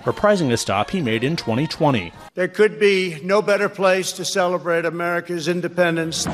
reprising the stop he made in 2020. There could be no better place to celebrate America's independence.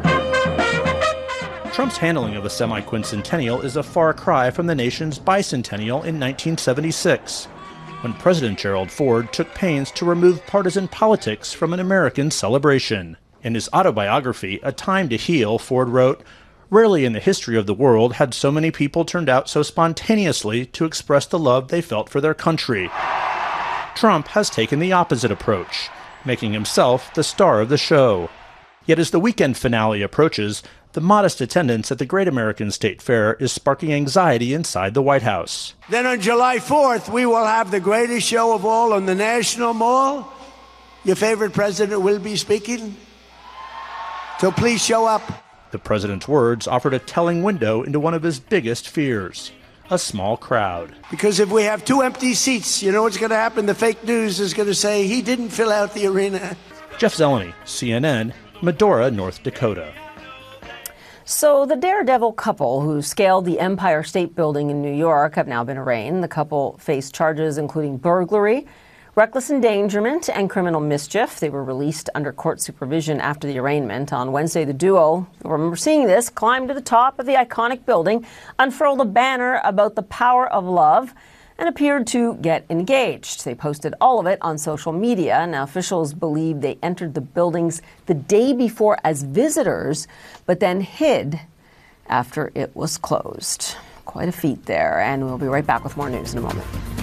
Trump's handling of the semi-quincentennial is a far cry from the nation's bicentennial in 1976, when President Gerald Ford took pains to remove partisan politics from an American celebration. In his autobiography, A Time to Heal, Ford wrote, "Rarely in the history of the world had so many people turned out so spontaneously to express the love they felt for their country." Trump has taken the opposite approach, making himself the star of the show. Yet as the weekend finale approaches, the modest attendance at the Great American State Fair is sparking anxiety inside the White House. Then on July 4th, we will have the greatest show of all on the National Mall. Your favorite president will be speaking. So please show up. The president's words offered a telling window into one of his biggest fears: a small crowd. Because if we have 2 empty seats, you know what's going to happen? The fake news is going to say he didn't fill out the arena. Jeff Zeleny, CNN, Medora, North Dakota. So the daredevil couple who scaled the Empire State Building in New York have now been arraigned. The couple faced charges including burglary, reckless endangerment, and criminal mischief. They were released under court supervision after the arraignment. On Wednesday, the duo, you'll remember seeing this, climbed to the top of the iconic building, unfurled a banner about the power of love, and appeared to get engaged. They posted all of it on social media. Now, officials believe they entered the buildings the day before as visitors, but then hid after it was closed. Quite a feat there, and we'll be right back with more news in a moment.